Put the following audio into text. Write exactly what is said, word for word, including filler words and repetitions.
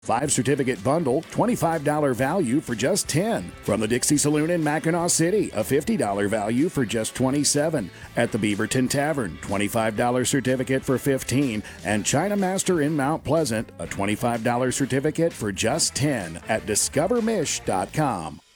Five certificate bundle, twenty-five dollars value for just ten dollars. From the Dixie Saloon in Mackinac City, a fifty dollars value for just twenty-seven dollars. At the Beaverton Tavern, twenty-five dollars certificate for fifteen dollars. And China Master in Mount Pleasant, a twenty-five dollars certificate for just ten dollars at discover mish dot com.